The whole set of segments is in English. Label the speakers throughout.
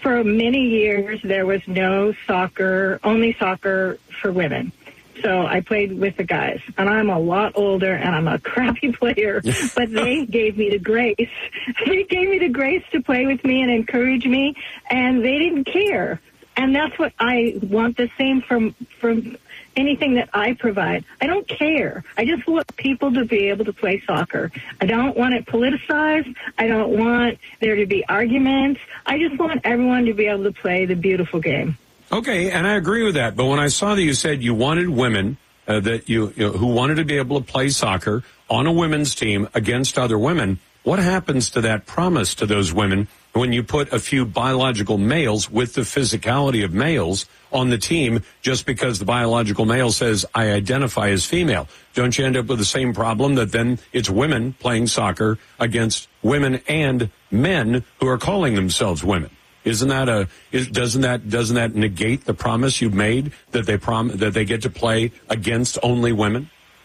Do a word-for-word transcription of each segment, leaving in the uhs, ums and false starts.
Speaker 1: for many years, there was no soccer, only soccer for women. So I played with the guys, and I'm a lot older, and I'm a crappy player, but they gave me the grace. They gave me the grace to play with me and encourage me, and they didn't care. And that's what I want the same from from anything that I provide. I don't care. I just want people to be able to play soccer. I don't want it politicized. I don't want there to be arguments. I just want everyone to be able to play the beautiful game.
Speaker 2: Okay, and I agree with that. But when I saw that you said you wanted women uh, that you, you know, who wanted to be able to play soccer on a women's team against other women, what happens to that promise to those women when you put a few biological males with the physicality of males on the team just because the biological male says, I identify as female? Don't you end up with the same problem that then it's women playing soccer against women and men who are calling themselves women? Isn't that a, is, doesn't that, doesn't that negate the promise you've made that they prom, that they get to play against only women?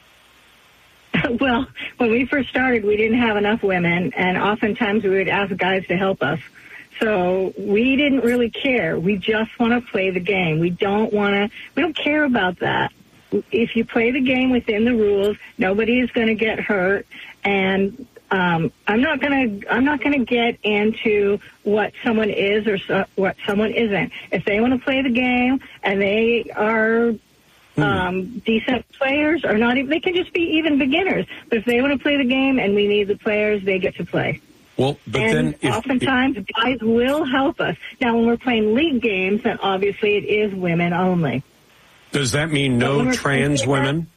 Speaker 1: Well, when we first started, we didn't have enough women, and oftentimes we would ask guys to help us. So we didn't really care. We just want to play the game. We don't want to, we don't care about that. If you play the game within the rules, nobody is going to get hurt. And um, I'm not going to, I'm not going to get into what someone is or so, what someone isn't. If they want to play the game and they are Um, decent players or not even, they can just be even beginners. But if they want to play the game and we need the players, they get to play.
Speaker 2: Well, but
Speaker 1: and
Speaker 2: then if,
Speaker 1: oftentimes if, guys will help us. Now, when we're playing league games, then obviously it is women only.
Speaker 2: Does that mean no trans women?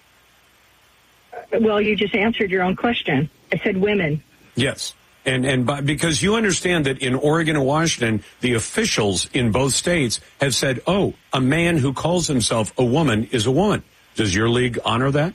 Speaker 1: Well, you just answered your own question. I said women.
Speaker 2: Yes. And and by, because you understand that in Oregon and Washington, the officials in both states have said, oh, a man who calls himself a woman is a woman. Does your league honor that?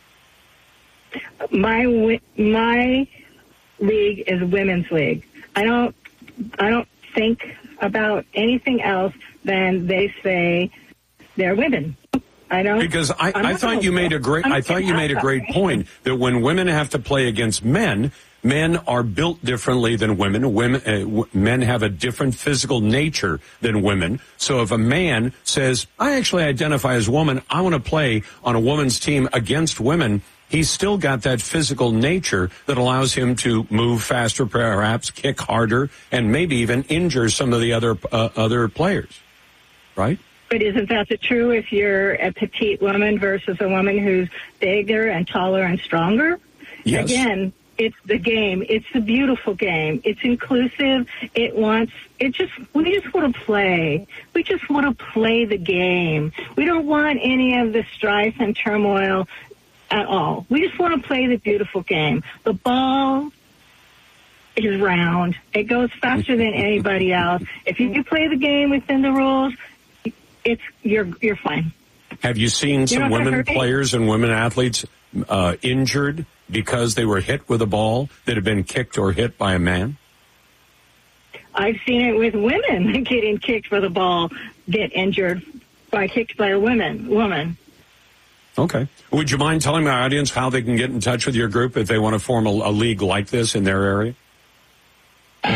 Speaker 1: My my league is a women's league. I don't I don't think about anything else than they say they're women. I don't.
Speaker 2: Because I, I thought you made a great I thought you made a great point that when women have to play against men, men are built differently than women. Women, uh, w- men have a different physical nature than women. So if a man says, I actually identify as a woman, I want to play on a woman's team against women, he's still got that physical nature that allows him to move faster, perhaps kick harder, and maybe even injure some of the other uh, other players, right?
Speaker 1: But isn't that the true if you're a petite woman versus a woman who's bigger and taller and stronger?
Speaker 2: Yes.
Speaker 1: Again, it's the game. It's the beautiful game. It's inclusive. It wants, it just, we just want to play. We just want to play the game. We don't want any of the strife and turmoil at all. We just want to play the beautiful game. The ball is round. It goes faster than anybody else. If you play the game within the rules, it's, you're, you're fine.
Speaker 2: Have you seen some women players and women athletes uh, injured because they were hit with a ball that had been kicked or hit by a man?
Speaker 1: I've seen it with women getting kicked with a ball, get injured by kicked by a woman. woman.
Speaker 2: Okay. Would you mind telling my audience how they can get in touch with your group if they want to form a, a league like this in their area?
Speaker 1: Um,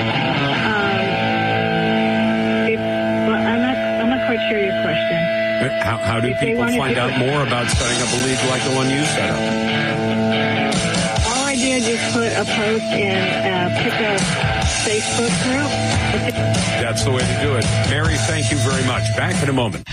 Speaker 1: if, well, I'm not, I'm not quite sure your question.
Speaker 2: How, how do
Speaker 1: if
Speaker 2: people find out more about setting up a league like the one you set up?
Speaker 1: Did just put a post in uh, pick a Facebook group.
Speaker 2: That's the way to do it. Mary, thank you very much. Back in a moment.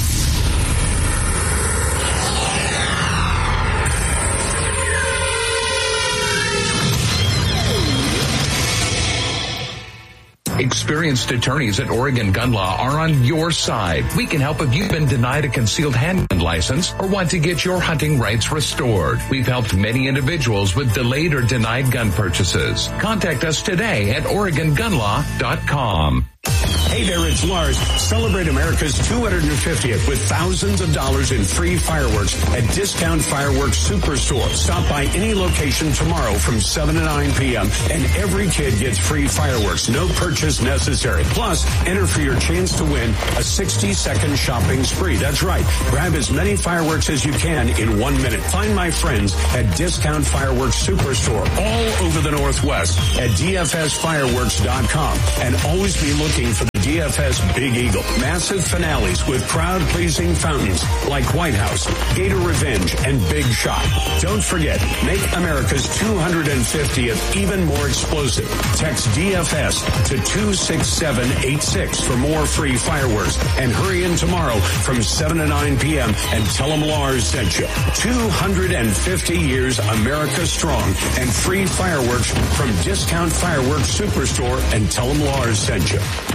Speaker 3: Experienced attorneys at Oregon Gun Law are on your side. We can help if you've been denied a concealed handgun license or want to get your hunting rights restored. We've helped many individuals with delayed or denied gun purchases. Contact us today at Oregon Gun Law dot com.
Speaker 2: Hey there, it's Lars. Celebrate America's two hundred fiftieth with thousands of dollars in free fireworks at Discount Fireworks Superstore. Stop by any location tomorrow from seven to nine p.m. and every kid gets free fireworks. No purchase necessary. Plus, enter for your chance to win a sixty-second shopping spree. That's right. Grab as many fireworks as you can in one minute. Find my friends at Discount Fireworks Superstore all over the Northwest at D F S fireworks dot com and always be looking for the D F S Big Eagle. Massive finales with crowd-pleasing fountains like White House, Gator Revenge, and Big Shot. Don't forget, make America's two hundred fiftieth even more explosive. Text D F S to two six seven eight six for more free fireworks. And hurry in tomorrow from seven to nine p.m. and tell them Lars sent you. two hundred fifty years America strong and free fireworks from Discount Fireworks Superstore and tell them Lars sent you.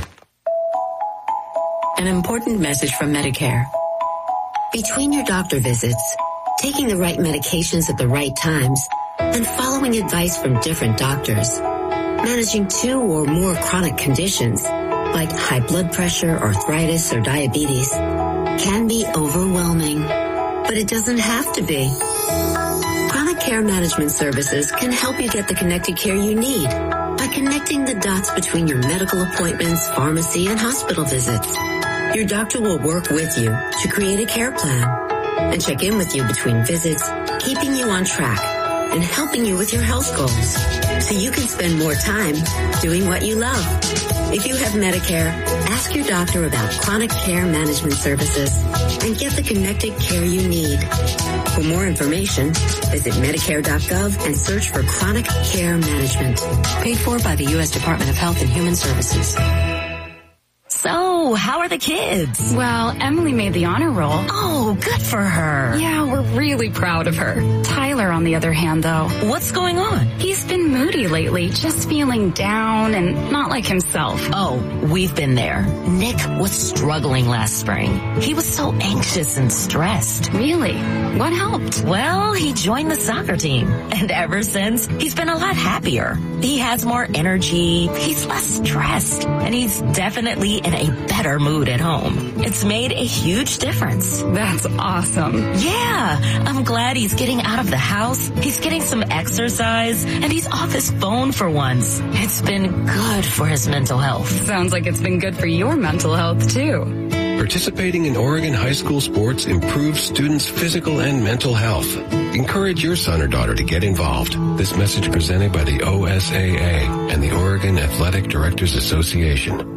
Speaker 4: An important message from Medicare. Between your doctor visits, taking the right medications at the right times, and following advice from different doctors, managing two or more chronic conditions like high blood pressure, arthritis, or diabetes can be overwhelming, but it doesn't have to be. Chronic Care Management Services can help you get the connected care you need by connecting the dots between your medical appointments, pharmacy, and hospital visits. Your doctor will work with you to create a care plan and check in with you between visits, keeping you on track and helping you with your health goals so you can spend more time doing what you love. If you have Medicare, ask your doctor about Chronic Care Management Services and get the connected care you need. For more information, visit Medicare dot gov and search for Chronic Care Management. Paid for by the U S Department of Health and Human Services.
Speaker 5: So, how are the kids?
Speaker 6: Well, Emily made the honor roll.
Speaker 5: Oh, good for her.
Speaker 6: Yeah, we're really proud of her. Tyler, on the other hand, though.
Speaker 5: What's going on?
Speaker 6: He's been moody lately, just feeling down and not like himself.
Speaker 5: Oh, we've been there. Nick was struggling last spring. He was so anxious and stressed.
Speaker 6: Really? What helped?
Speaker 5: Well, he joined the soccer team. And ever since, he's been a lot happier. He has more energy, he's less stressed, and he's definitely in a better mood at home. It's made a huge difference.
Speaker 6: That's awesome.
Speaker 5: Yeah, I'm glad he's getting out of the house, he's getting some exercise, and he's off his phone for once. It's been good for his mental health.
Speaker 6: Sounds like it's been good for your mental health, too.
Speaker 7: Participating in Oregon high school sports improves students' physical and mental health. Encourage your son or daughter to get involved. This message presented by the O S A A and the Oregon Athletic Directors Association.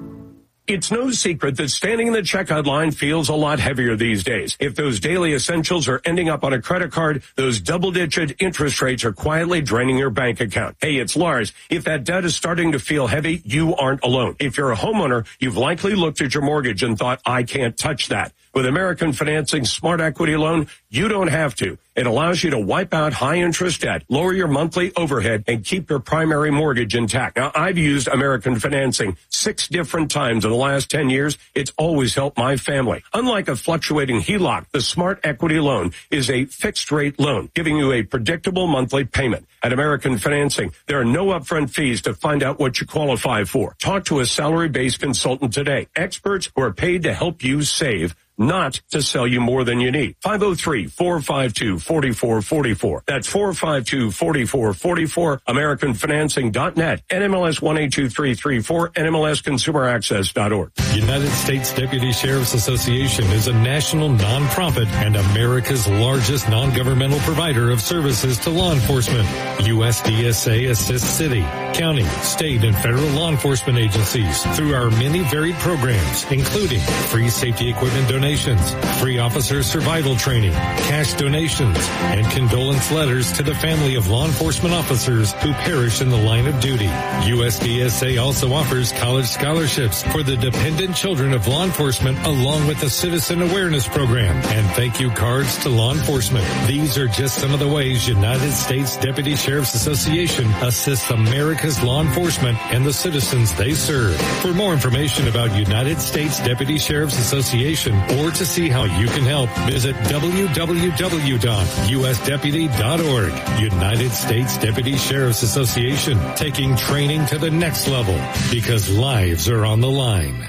Speaker 2: It's no secret that standing in the checkout line feels a lot heavier these days. If those daily essentials are ending up on a credit card, those double-digit interest rates are quietly draining your bank account. Hey, it's Lars. If that debt is starting to feel heavy, you aren't alone. If you're a homeowner, you've likely looked at your mortgage and thought, I can't touch that. With American Financing's Smart Equity Loan, you don't have to. It allows you to wipe out high-interest debt, lower your monthly overhead, and keep your primary mortgage intact. Now, I've used American Financing six different times in the last ten years. It's always helped my family. Unlike a fluctuating H E L O C, the Smart Equity Loan is a fixed-rate loan, giving you a predictable monthly payment. At American Financing, there are no upfront fees to find out what you qualify for. Talk to a salary-based consultant today. Experts who are paid to help you save, not to sell you more than you need. five oh three, four five two, four four four four. That's four five two, four four four four. American Financing dot net. N M L S one eight two three three four. N M L S consumer access dot org.
Speaker 8: United States Deputy Sheriff's Association is a national nonprofit and America's largest non-governmental provider of services to law enforcement. U S D S A assists city, county, state, and federal law enforcement agencies through our many varied programs, including free safety equipment donations, free officer survival training, cash donations, and condolence letters to the family of law enforcement officers who perish in the line of duty. U S D S A also offers college scholarships for the dependent children of law enforcement, along with a citizen awareness program and thank you cards to law enforcement. These are just some of the ways United States Deputy Sheriff's Association assists America's law enforcement and the citizens they serve. For more information about United States Deputy Sheriff's Association or to see how you can help, visit w w w dot u s deputy dot org. United States Deputy Sheriff's Association, taking training to the next level because lives are on the line.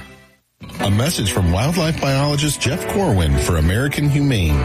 Speaker 9: A message from wildlife biologist Jeff Corwin for American Humane.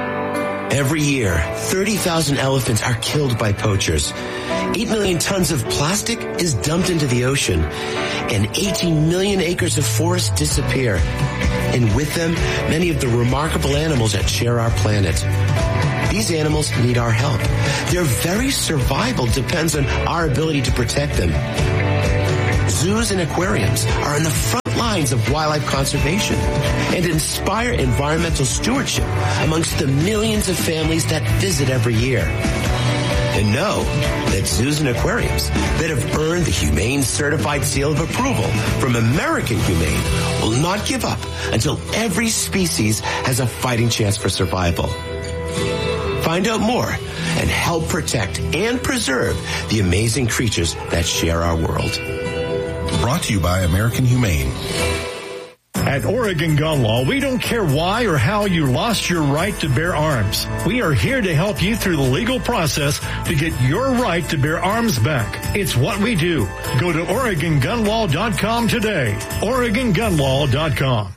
Speaker 10: Every year, thirty thousand elephants are killed by poachers. eight million tons of plastic is dumped into the ocean, and eighteen million acres of forest disappear. And with them, many of the remarkable animals that share our planet. These animals need our help. Their very survival depends on our ability to protect them. Zoos and aquariums are on the front lines of wildlife conservation and inspire environmental stewardship amongst the millions of families that visit every year. And know that zoos and aquariums that have earned the Humane Certified Seal of Approval from American Humane will not give up until every species has a fighting chance for survival. Find out more and help protect and preserve the amazing creatures that share our world.
Speaker 9: Brought to you by American Humane.
Speaker 11: At Oregon Gun Law, we don't care why or how you lost your right to bear arms. We are here to help you through the legal process to get your right to bear arms back. It's what we do. Go to Oregon Gun Law dot com today. Oregon Gun Law dot com.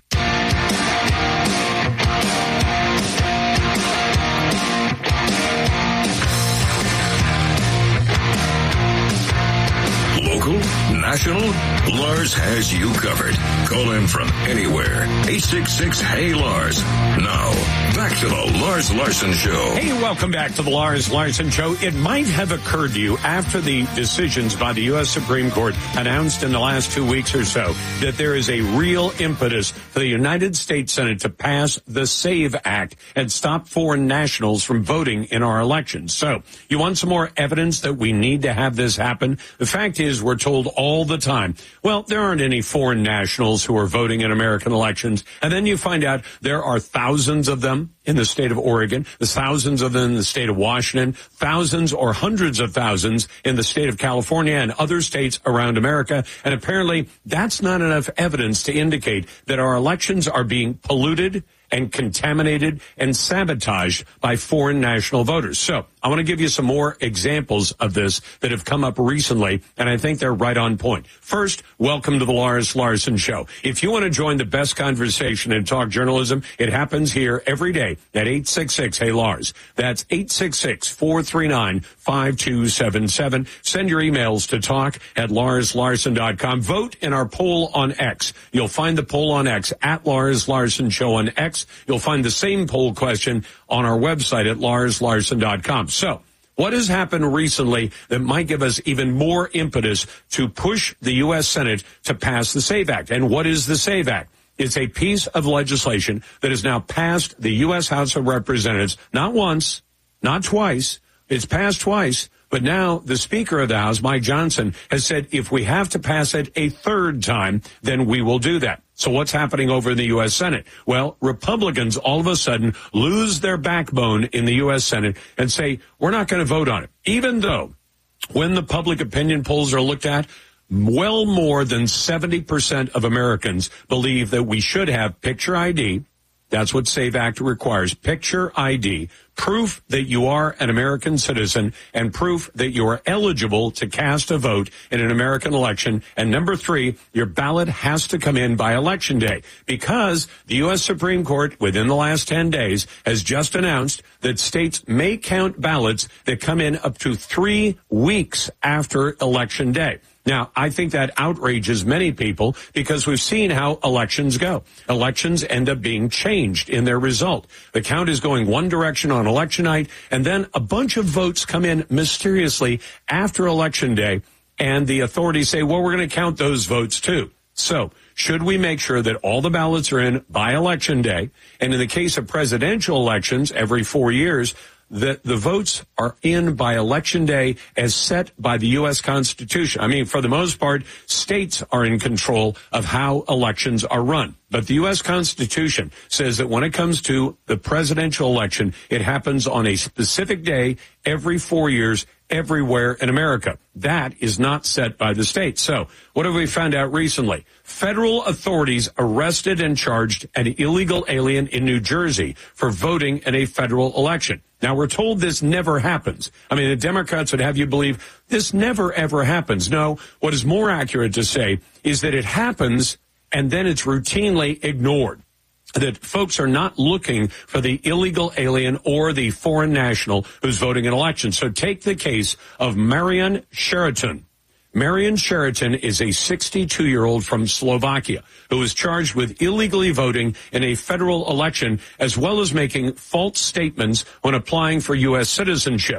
Speaker 12: Local, national, Lars has you covered. Call in from anywhere. eight six six, H E Y, Lars. Now, back to the Lars Larson Show.
Speaker 2: Hey, welcome back to the Lars Larson Show. It might have occurred to you after the decisions by the U S Supreme Court announced in the last two weeks or so that there is a real impetus for the United States Senate to pass the SAVE Act and stop foreign nationals from voting in our elections. So, you want some more evidence that we need to have this happen? The fact is, we're told all the time, well, there aren't any foreign nationals who are voting in American elections. And then you find out there are thousands of them in the state of Oregon, there's thousands of them in the state of Washington, thousands or hundreds of thousands in the state of California and other states around America. And apparently that's not enough evidence to indicate that our elections are being polluted and contaminated and sabotaged by foreign national voters. So I want to give you some more examples of this that have come up recently, and I think they're right on point. First, welcome to the Lars Larson Show. If you want to join the best conversation in talk journalism, it happens here every day at eight six six, H E Y, Lars. That's eight six six, four three nine, five two seven seven. Send your emails to talk at lars larson dot com. Vote in our poll on X. You'll find the poll on X at Lars Larson Show on X. You'll find the same poll question on our website at lars larson dot com. So, what has happened recently that might give us even more impetus to push the U S Senate to pass the SAVE Act? And what is the SAVE Act? It's a piece of legislation that has now passed the U S House of Representatives, not once, not twice. It's passed twice. But now the Speaker of the House, Mike Johnson, has said if we have to pass it a third time, then we will do that. So what's happening over in the U S Senate? Well, Republicans all of a sudden lose their backbone in the U S Senate and say, we're not going to vote on it. Even though when the public opinion polls are looked at, well more than seventy percent of Americans believe that we should have picture I D. That's what SAVE Act requires. Picture I D, proof that you are an American citizen, and proof that you are eligible to cast a vote in an American election. And number three, your ballot has to come in by Election Day, because the U S Supreme Court, within the last ten days, has just announced that states may count ballots that come in up to three weeks after Election Day. Now, I think that outrages many people because we've seen how elections go. Elections end up being changed in their result. The count is going one direction on election night, and then a bunch of votes come in mysteriously after Election Day, and the authorities say, well, we're going to count those votes too. So, should we make sure that all the ballots are in by Election Day, and in the case of presidential elections every four years, that the votes are in by Election Day as set by the U S Constitution? I mean, for the most part, states are in control of how elections are run. But the U S Constitution says that when it comes to the presidential election, it happens on a specific day every four years everywhere in America. That is not set by the state. So what have we found out recently? Federal authorities arrested and charged an illegal alien in New Jersey for voting in a federal election. Now, we're told this never happens. I mean, the Democrats would have you believe this never, ever happens. No, what is more accurate to say is that it happens and then it's routinely ignored. That folks are not looking for the illegal alien or the foreign national who's voting in elections. So take the case of Marian Sheraton. Marian Sheraton is a sixty-two-year-old from Slovakia who was charged with illegally voting in a federal election as well as making false statements when applying for U S citizenship.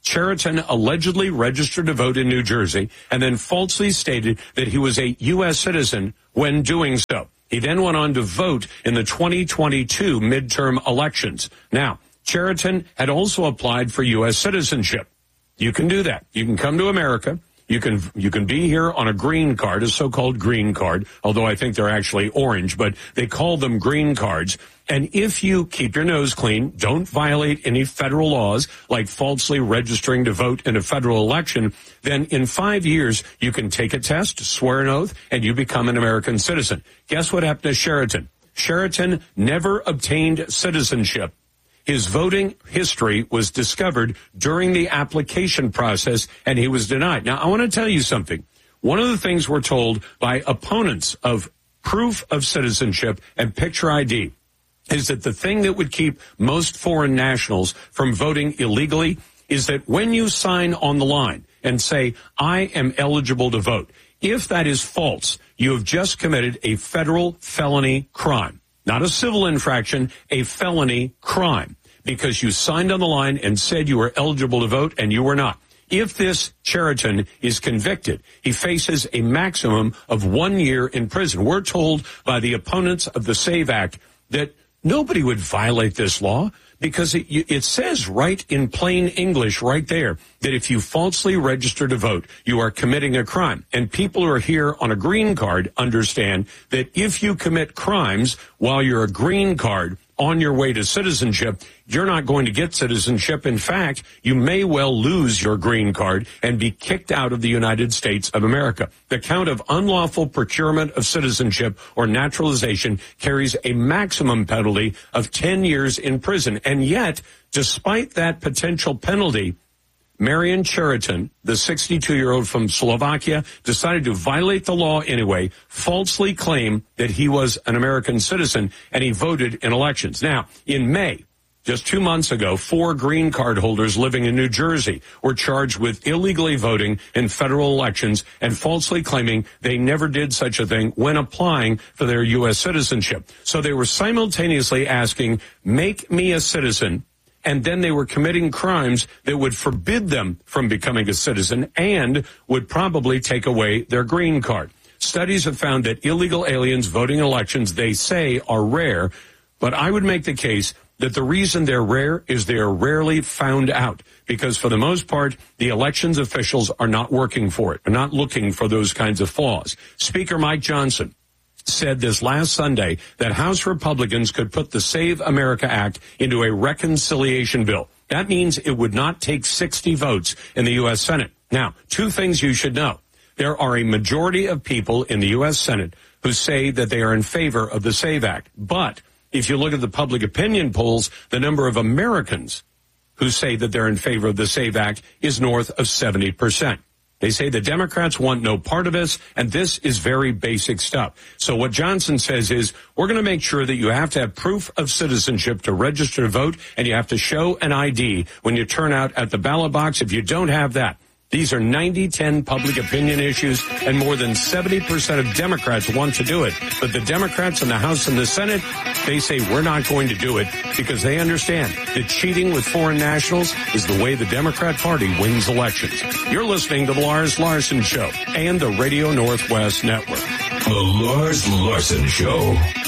Speaker 2: Cheriton allegedly registered to vote in New Jersey and then falsely stated that he was a U S citizen when doing so. He then went on to vote in the twenty twenty-two midterm elections. Now, Cheriton had also applied for U S citizenship. You can do that. You can come to America. You can you can be here on a green card, a so-called green card, although I think they're actually orange, but they call them green cards. And if you keep your nose clean, don't violate any federal laws like falsely registering to vote in a federal election, then in five years you can take a test, swear an oath, and you become an American citizen. Guess what happened to Cheriton? Cheriton never obtained citizenship. His voting history was discovered during the application process, and he was denied. Now, I want to tell you something. One of the things we're told by opponents of proof of citizenship and picture I D is that the thing that would keep most foreign nationals from voting illegally is that when you sign on the line and say, I am eligible to vote, if that is false, you have just committed a federal felony crime. Not a civil infraction, a felony crime, because you signed on the line and said you were eligible to vote and you were not. If this Cheriton is convicted, he faces a maximum of one year in prison. We're told by the opponents of the SAVE Act that nobody would violate this law because it, it says right in plain English right there that if you falsely register to vote, you are committing a crime. And people who are here on a green card understand that if you commit crimes while you're a green card on your way to citizenship, you're not going to get citizenship. In fact, you may well lose your green card and be kicked out of the United States of America. The count of unlawful procurement of citizenship or naturalization carries a maximum penalty of ten years in prison. And yet, despite that potential penalty, Marian Cheriton, the sixty-two-year-old from Slovakia, decided to violate the law anyway, falsely claim that he was an American citizen, and he voted in elections. Now, in May, just two months ago, four green card holders living in New Jersey were charged with illegally voting in federal elections and falsely claiming they never did such a thing when applying for their U S citizenship. So they were simultaneously asking, make me a citizen, and then they were committing crimes that would forbid them from becoming a citizen and would probably take away their green card. Studies have found that illegal aliens voting in elections, they say, are rare, but I would make the case that the reason they're rare is they are rarely found out, because for the most part, the elections officials are not working for it, are not looking for those kinds of flaws. Speaker Mike Johnson said this last Sunday that House Republicans could put the Save America Act into a reconciliation bill. That means it would not take sixty votes in the U S Senate. Now, two things you should know. There are a majority of people in the U S Senate who say that they are in favor of the Save Act. But if you look at the public opinion polls, the number of Americans who say that they're in favor of the Save Act is north of seventy percent. They say the Democrats want no part of this, and this is very basic stuff. So what Johnson says is, we're going to make sure that you have to have proof of citizenship to register to vote, and you have to show an I D when you turn out at the ballot box. If you don't have that, these are ninety ten public opinion issues, and more than seventy percent of Democrats want to do it. But the Democrats in the House and the Senate, they say we're not going to do it because they understand that cheating with foreign nationals is the way the Democrat Party wins elections. You're listening to The Lars Larson Show and the Radio Northwest Network.
Speaker 12: The Lars Larson Show.